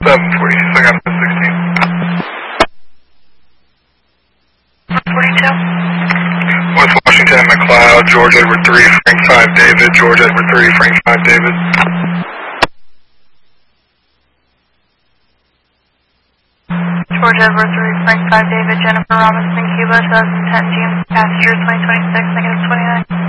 for you. So I got 16. 42. West Washington, McLeod, George Edward 3, Frank 5, David, George Edward 3, Frank 5, David. George Edward 3, Frank 5, David, Jennifer Robinson, Cuba, 2010, GM passenger 2026, negative 29.